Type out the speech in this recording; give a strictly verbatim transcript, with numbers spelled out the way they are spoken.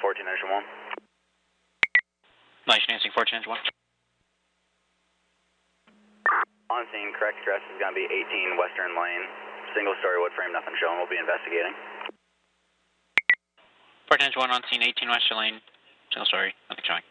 fourteen engine one. Nice, Nancy, fourteen engine one. On scene, correct address is going to be eighteen Western Lane. Single story wood frame, nothing shown. We'll be investigating. fourteen engine one on scene, eighteen Western Lane. Single story, nothing showing.